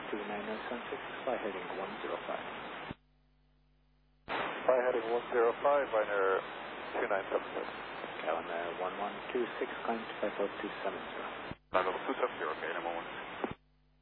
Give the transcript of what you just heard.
29076, fly heading 105. Fly heading 105, binary 2976. Calendar 1126, climb to 50270. Level 270, okay, in a moment.